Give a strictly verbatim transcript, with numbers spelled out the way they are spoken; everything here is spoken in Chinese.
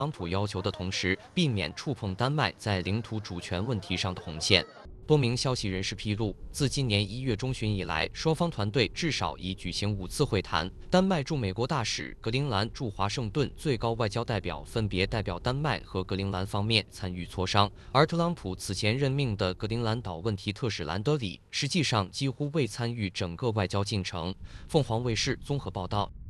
朗普要求的同时，避免触碰丹麦在领土主权问题上的红线。多名消息人士披露，自今年一月中旬以来，双方团队至少已举行五次会谈。丹麦驻美国大使、格陵兰驻华盛顿最高外交代表分别代表丹麦和格陵兰方面参与磋商，而特朗普此前任命的格陵兰岛问题特使兰德里，实际上几乎未参与整个外交进程。凤凰卫视综合报道。